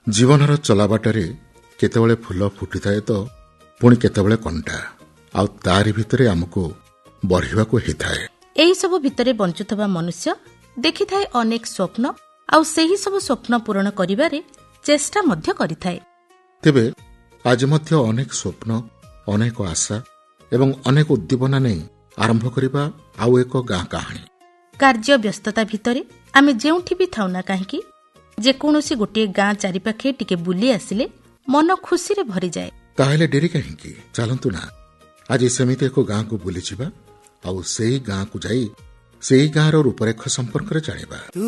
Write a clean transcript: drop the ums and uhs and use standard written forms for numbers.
ଜୀବନର ଚଲାବାଟରେ କେତେବେଳେ ଫୁଲ ଫୁଟିଥାଏ ତ ପୁଣି କେତେବେଳେ କଣ୍ଟା, ଆଉ ତାରି ଭିତରେ ଆମକୁ ବଢ଼ିବାକୁ ହେଇଥାଏ। ଏହିସବୁ ଭିତରେ ବଞ୍ଚୁଥିବା ମନୁଷ୍ୟ ଦେଖିଥାଏ ଅନେକ ସ୍ୱପ୍ନ, ଆଉ ସେହି ସବୁ ସ୍ୱପ୍ନ ପୂରଣ କରିବାରେ ଚେଷ୍ଟା ମଧ୍ୟ କରିଥାଏ। ତେବେ ଆଜି ମଧ୍ୟ ଅନେକ ସ୍ୱପ୍ନ, ଅନେକ ଆଶା ଏବଂ ଅନେକ ଉଦ୍ଦୀପନା ନେଇ ଆରମ୍ଭ କରିବା ଆଉ ଏକ ଗାଁ କାହାଣୀ। କାର୍ଯ୍ୟ ବ୍ୟସ୍ତତା ଭିତରେ ଆମେ ଯେଉଁଠି ବି ଥାଉ ନା କାହିଁକି, ଯେକୌଣସି ଗୋଟିଏ ଗାଁ ଚାରିପାଖେ ଟିକେ ବୁଲି ଆସିଲେ ମନ ଖୁସିରେ ଭରିଯାଏ। ତାହେଲେ ଡେରି କାହିଁକି, ଚାଲନ୍ତୁ ନା ଆଜି ସେମିତି ଏକ ଗାଁକୁ ବୁଲିଯିବା ଆଉ ସେହି ଗାଁକୁ ଯାଇ ସେହି ଗାଁର ରୂପରେଖ ସମ୍ପର୍କରେ ଜାଣିବା।